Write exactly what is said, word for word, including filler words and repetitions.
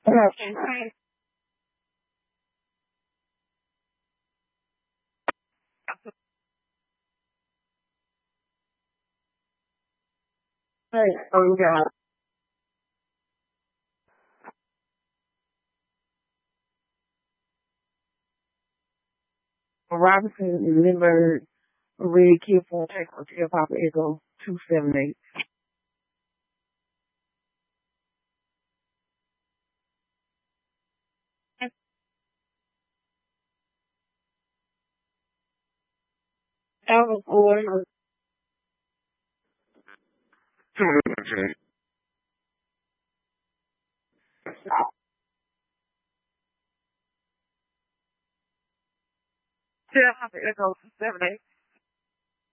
Okay. Hey, oh, we got Robinson, Lindbergh, Red Kid from Texas, Hip Hop Echo, two seven eight. Alvin Ford, Hip Hop Echo, two seven eight.